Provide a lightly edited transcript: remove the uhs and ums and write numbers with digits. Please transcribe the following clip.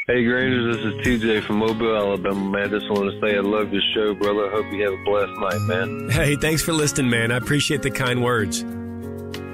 Hey, Grangers, this is TJ from Mobile, Alabama, man. Just want to say I love your show, brother. Hope you have a blessed night, man. Hey, thanks for listening, man. I appreciate the kind words.